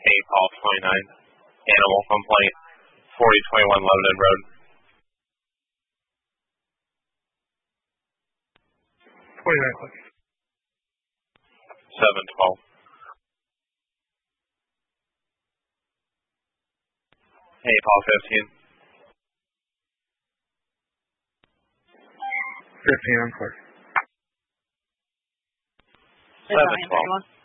Hey, Paul 29. Animal complaint. 4021 Lebanon Road. 29 clicks. 712. Hey, Paul 15. 15 on clear. 712.